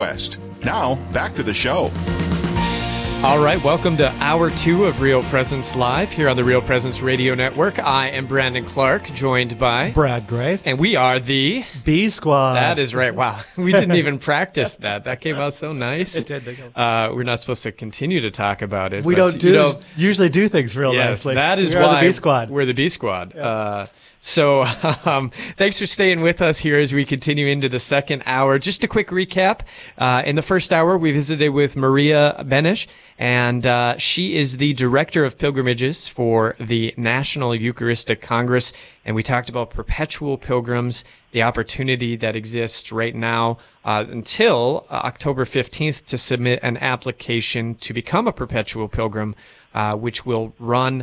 West. Now, back to the show. All right, welcome to Hour 2 of Real Presence Live here on the Real Presence Radio Network. I am Brandon Clark, joined by Brad Gray. And we are the B Squad. That is right. Wow. We didn't even practice that. That came out so nice. It did. We're not supposed to continue to talk about it. We usually do things real yes, nice. That is why the B Squad. We're the B Squad. Yeah. So thanks for staying with us here as we continue into the second hour. Just a quick recap. In the first hour, we visited with Maria Benish, and she is the Director of Pilgrimages for the National Eucharistic Congress. And we talked about perpetual pilgrims, the opportunity that exists right now until October 15th to submit an application to become a perpetual pilgrim, which will run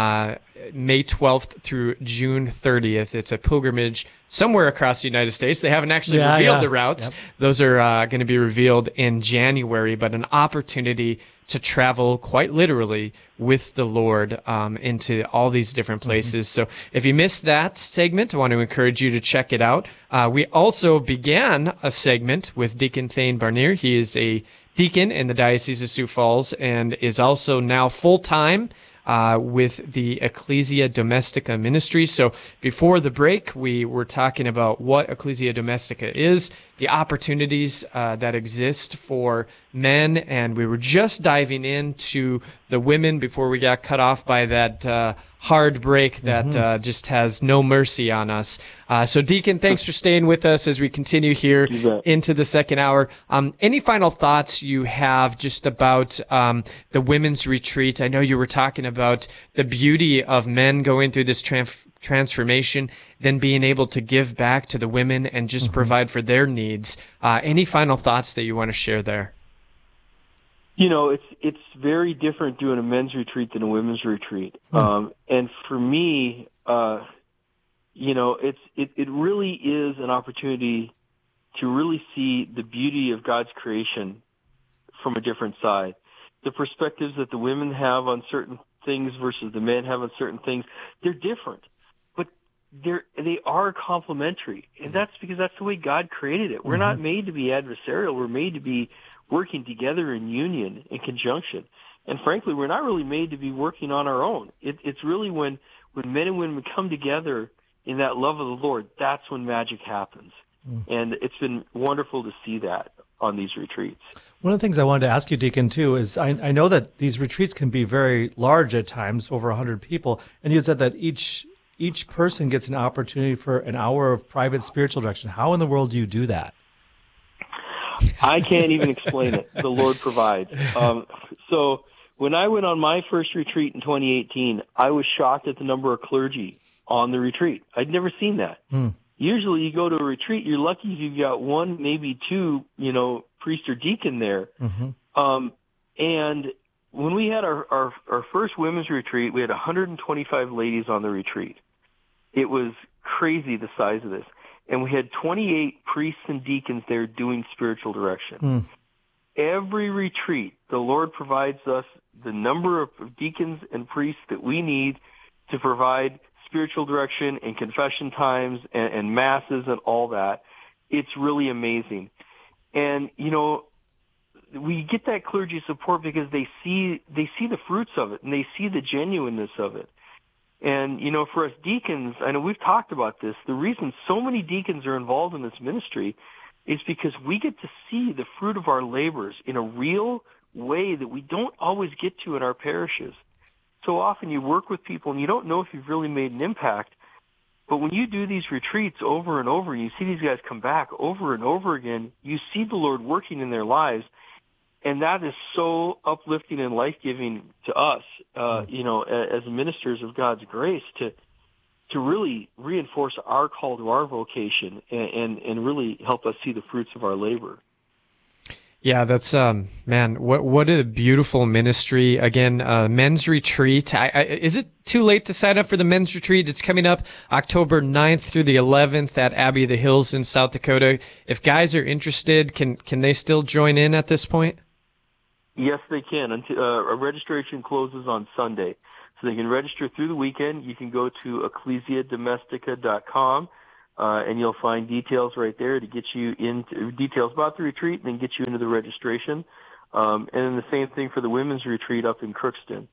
May 12th through June 30th. It's a pilgrimage somewhere across the United States. They haven't actually revealed the routes. Yep. Those are going to be revealed in January, but an opportunity to travel quite literally with the Lord into all these different places. So if you missed that segment, I want to encourage you to check it out. We also began a segment with Deacon Thane Barnier. He is a deacon in the Diocese of Sioux Falls and is also now full-time with the Ecclesia Domestica ministry. So before the break, we were talking about what Ecclesia Domestica is, the opportunities that exist for men, and we were just diving into the women before we got cut off by that hard break that just has no mercy on us. So Deacon, thanks for staying with us as we continue here into the second hour. Any final thoughts you have just about the women's retreat? I know you were talking about the beauty of men going through this transformation, then being able to give back to the women and just provide for their needs. Any final thoughts that you want to share there? You know, it's very different doing a men's retreat than a women's retreat. And for me, you know, it really is an opportunity to really see the beauty of God's creation from a different side. The perspectives that the women have on certain things versus the men have on certain things, they're different. But they are complementary. And that's because that's the way God created it. We're not made to be adversarial. We're made to be working together in union, in conjunction. And frankly, we're not really made to be working on our own. It's really when men and women come together in that love of the Lord, that's when magic happens. And it's been wonderful to see that on these retreats. One of the things I wanted to ask you, Deacon, too, is I know that these retreats can be very large at times, over 100 people, and you had said that each person gets an opportunity for an hour of private spiritual direction. How in the world do you do that? I can't even explain it. The Lord provides. So when I went on my first retreat in 2018, I was shocked at the number of clergy on the retreat. I'd never seen that. Usually you go to a retreat, you're lucky if you've got one, maybe two, you know, priest or deacon there. And when we had our first women's retreat, we had 125 ladies on the retreat. It was crazy the size of this. And we had 28 priests and deacons there doing spiritual direction. Every retreat, the Lord provides us the number of deacons and priests that we need to provide spiritual direction and confession times and masses and all that. It's really amazing. And, you know, we get that clergy support because they see the fruits of it and they see the genuineness of it. And, you know, for us deacons, I know we've talked about this, the reason so many deacons are involved in this ministry is because we get to see the fruit of our labors in a real way that we don't always get to in our parishes. So often you work with people and you don't know if you've really made an impact, but when you do these retreats over and over, and you see these guys come back over and over again, you see the Lord working in their lives. And that is so uplifting and life-giving to us, you know, as ministers of God's grace, to really reinforce our call to our vocation and really help us see the fruits of our labor. Yeah, that's man. What a beautiful ministry! Again, men's retreat. Is it too late to sign up for the men's retreat? It's coming up October 9th through the 11th at Abbey of the Hills in South Dakota. If guys are interested, can they still join in at this point? Yes, they can. Registration closes on Sunday, so they can register through the weekend. You can go to ecclesiadomestica.com. and you'll find details right there to get you into details about the retreat and then get you into the registration. And then the same thing for the women's retreat up in Crookston.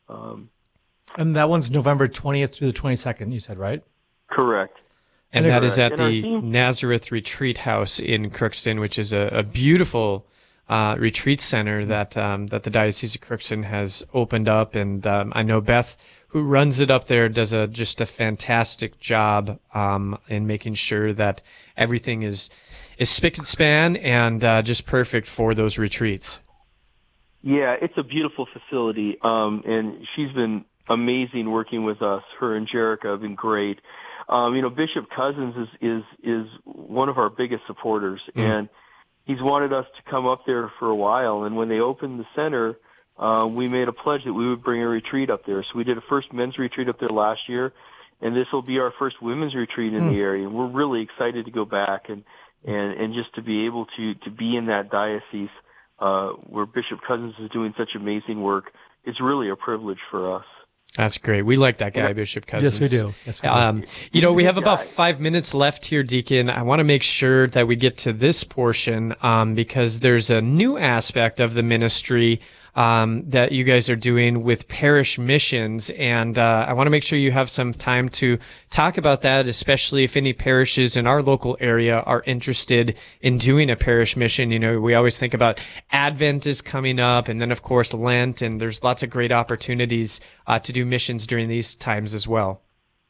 And that one's November 20th through the 22nd, you said, right? Correct. And that is at And our the team- Nazareth Retreat House in Crookston, which is a beautiful retreat center that the Diocese of Crookston has opened up. And I know Beth, who runs it up there, does just a fantastic job in making sure that everything is spick and span and just perfect for those retreats. Yeah, it's a beautiful facility, and she's been amazing working with us. Her and Jerica have been great. Bishop Cousins is one of our biggest supporters, and he's wanted us to come up there for a while. And when they opened the center, we made a pledge that we would bring a retreat up there. So we did a first men's retreat up there last year, and this will be our first women's retreat in the area. And we're really excited to go back and just to be able to be in that diocese where Bishop Cousins is doing such amazing work. It's really a privilege for us. That's great. We like that guy, Bishop Cousins. Yes, we do. Yes, we do. We have about 5 minutes left here, Deacon. I want to make sure that we get to this portion because there's a new aspect of the ministry that you guys are doing with parish missions. And I want to make sure you have some time to talk about that, especially if any parishes in our local area are interested in doing a parish mission. We always think about Advent is coming up, and then, of course, Lent, and there's lots of great opportunities to do missions during these times as well.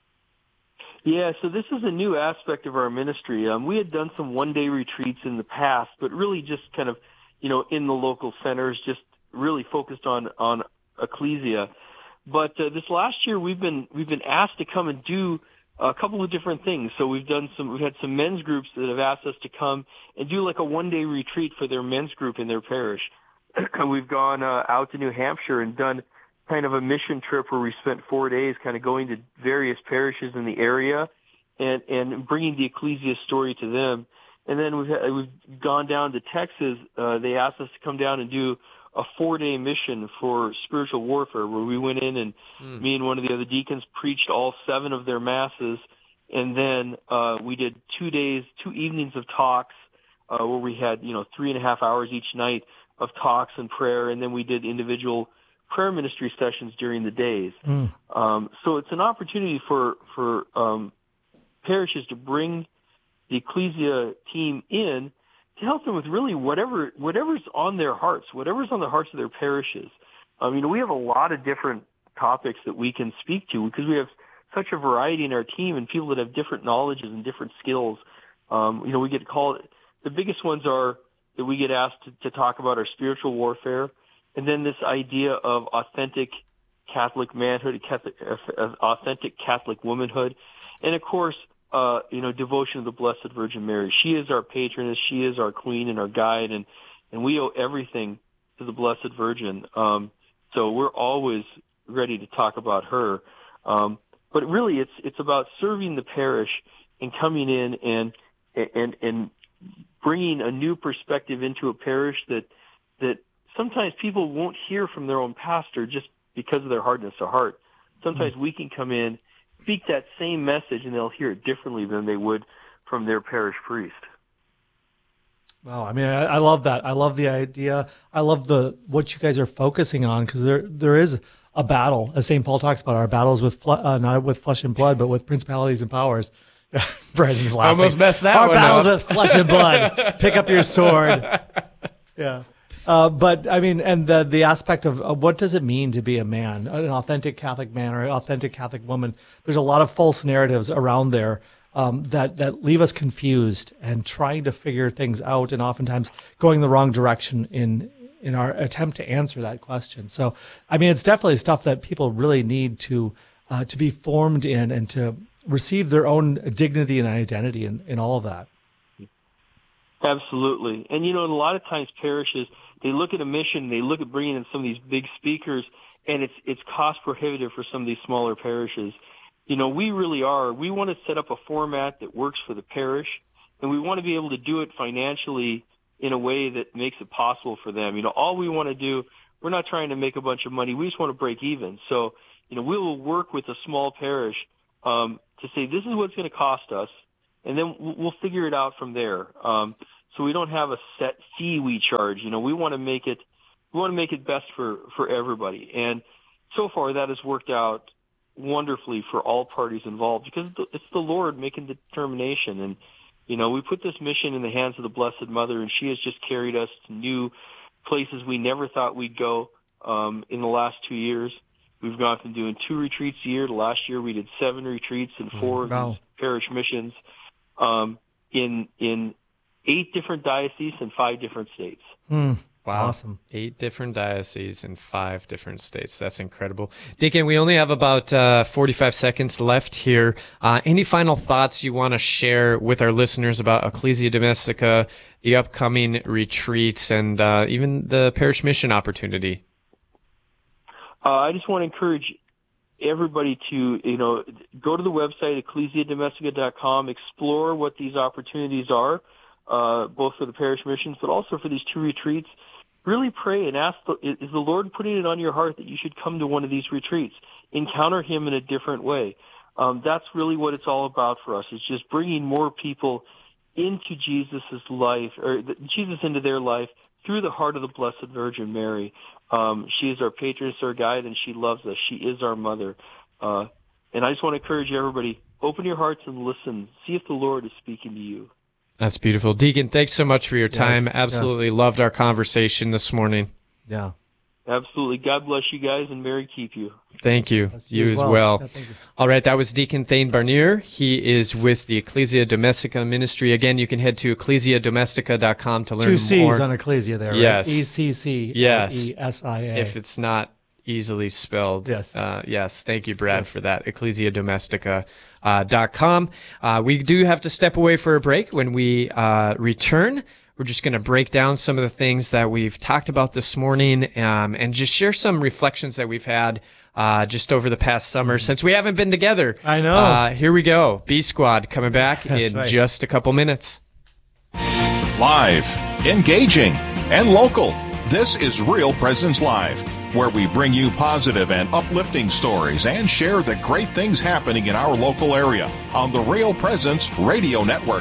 Yeah, so this is a new aspect of our ministry. We had done some one-day retreats in the past, but really just kind of, in the local centers, just really focused on ecclesia. But this last year, we've been asked to come and do a couple of different things. So we've had some men's groups that have asked us to come and do like a one-day retreat for their men's group in their parish. We've gone out to New Hampshire and done kind of a mission trip where we spent 4 days kind of going to various parishes in the area and bringing the ecclesia story to them. And then we've gone down to Texas. They asked us to come down and do a 4-day mission for spiritual warfare, where we went in and me and one of the other deacons preached all 7 of their masses. And then we did 2 evenings of talks where we had 3.5 hours each night of talks and prayer. And then we did individual prayer ministry sessions during the days. So it's an opportunity for parishes to bring the ecclesia team in to help them with really whatever's on their hearts, whatever's on the hearts of their parishes. We have a lot of different topics that we can speak to because we have such a variety in our team and people that have different knowledges and different skills. We get called, the biggest ones are that we get asked to talk about our spiritual warfare, and then this idea of authentic Catholic manhood, authentic Catholic womanhood, and of course, devotion to the Blessed Virgin Mary. She is our patroness. She is our queen and our guide, and we owe everything to the Blessed Virgin. So we're always ready to talk about her. But really, it's about serving the parish and coming in and bringing a new perspective into a parish that sometimes people won't hear from their own pastor just because of their hardness of heart. Sometimes we can come in, speak that same message, and they'll hear it differently than they would from their parish priest. Wow, I love that. I love the idea. I love what you guys are focusing on, because there is a battle, as St. Paul talks about. Our battles with not with flesh and blood, but with principalities and powers. Brandon's laughing. Almost messed that Our one battles up. with flesh and blood. Pick up your sword. Yeah. And the aspect of what does it mean to be a man, an authentic Catholic man or an authentic Catholic woman? There's a lot of false narratives around there that leave us confused and trying to figure things out, and oftentimes going the wrong direction in our attempt to answer that question. So, it's definitely stuff that people really need to be formed in and to receive their own dignity and identity in all of that. Absolutely. And, a lot of times parishes, they look at a mission, they look at bringing in some of these big speakers, and it's cost prohibitive for some of these smaller parishes. We really are. We want to set up a format that works for the parish, and we want to be able to do it financially in a way that makes it possible for them. All we want to do, we're not trying to make a bunch of money. We just want to break even. So, we will work with a small parish to say, this is what it's going to cost us, and then we'll figure it out from there. So we don't have a set fee we charge. We want to make it best for everybody. And so far that has worked out wonderfully for all parties involved, because it's the Lord making the determination. And, we put this mission in the hands of the Blessed Mother, and she has just carried us to new places we never thought we'd go in the last 2 years. We've gone from doing 2 retreats a year to last year we did 7 retreats in 4 of these parish missions in 8 different dioceses and 5 different states. Wow. Awesome. 8 different dioceses in 5 different states. That's incredible. Deacon, we only have about 45 seconds left here. Any final thoughts you want to share with our listeners about Ecclesia Domestica, the upcoming retreats, and even the parish mission opportunity? I just want to encourage everybody to, go to the website, ecclesiadomestica.com, explore what these opportunities are, both for the parish missions, but also for these 2 retreats. Really pray and ask, is the Lord putting it on your heart that you should come to one of these retreats? Encounter Him in a different way. That's really what it's all about for us. It's just bringing more people into Jesus' life, or Jesus into their life, through the heart of the Blessed Virgin Mary. She is our patroness, our guide, and she loves us. She is our mother. And I just want to encourage everybody, open your hearts and listen. See if the Lord is speaking to you. That's beautiful. Deacon, thanks so much for your time. Yes, Absolutely loved our conversation this morning. Yeah. Absolutely. God bless you guys, and Mary keep you. Thank you. Yes, You as well. Yeah, thank you. All right, that was Deacon Thane Barnier. He is with the Ecclesia Domestica Ministry. Again, you can head to ecclesiadomestica.com to learn 2 C's more. on Ecclesia there, right? Yes. ECCLESIA. If it's not easily spelled. Yes. Yes. Thank you, Brad, for that. ecclesiadomestica.com. We do have to step away for a break. When we return, we're just going to break down some of the things that we've talked about this morning, and just share some reflections that we've had just over the past summer since we haven't been together. I know. Here we go. B Squad coming back in right. just a couple minutes. Live, engaging, and local. This is Real Presence Live, where we bring you positive and uplifting stories and share the great things happening in our local area on the Real Presence Radio Network.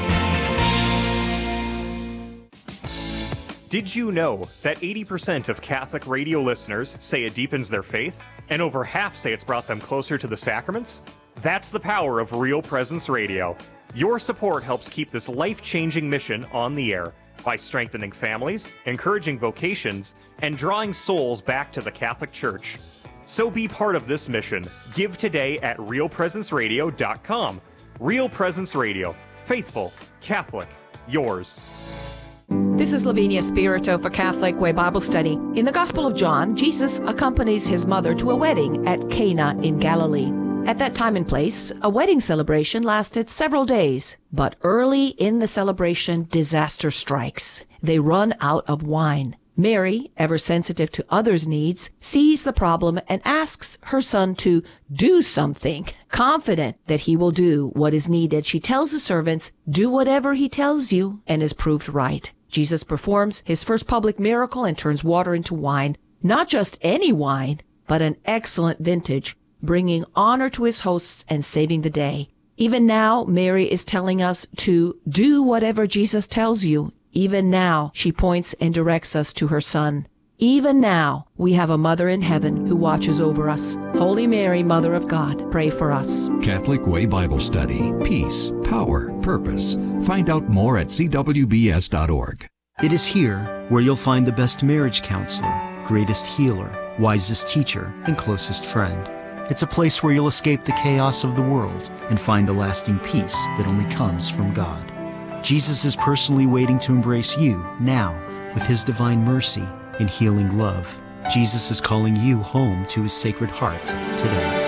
Did you know that 80% of Catholic radio listeners say it deepens their faith, and over half say it's brought them closer to the sacraments? That's the power of Real Presence Radio. Your support helps keep this life-changing mission on the air by strengthening families, encouraging vocations, and drawing souls back to the Catholic Church. So be part of this mission. Give today at realpresenceradio.com. Real Presence Radio. Faithful, Catholic, yours. This is Lavinia Spirito for Catholic Way Bible Study. In the Gospel of John, Jesus accompanies his mother to a wedding at Cana in Galilee. At that time and place, a wedding celebration lasted several days. But early in the celebration, disaster strikes. They run out of wine. Mary, ever sensitive to others' needs, sees the problem and asks her son to do something. Confident that he will do what is needed, she tells the servants, "Do whatever he tells you," and is proved right. Jesus performs his first public miracle and turns water into wine. Not just any wine, but an excellent vintage, bringing honor to his hosts and saving the day. Even now, Mary is telling us to do whatever Jesus tells you. Even now, she points and directs us to her Son. Even now, we have a Mother in heaven who watches over us. Holy Mary, Mother of God, pray for us. Catholic Way Bible Study. Peace, power, purpose. Find out more at cwbs.org. It is here where you'll find the best marriage counselor, greatest healer, wisest teacher, and closest friend. It's a place where you'll escape the chaos of the world and find the lasting peace that only comes from God. Jesus is personally waiting to embrace you now with his divine mercy and healing love. Jesus is calling you home to his Sacred Heart today.